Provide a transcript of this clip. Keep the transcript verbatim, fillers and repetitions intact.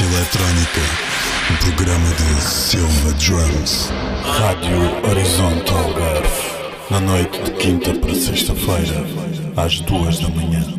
Experiência Eletrónica, um programa de Silva Drums. Rádio Horizonte Algarve, na noite de quinta para sexta-feira, às duas da manhã.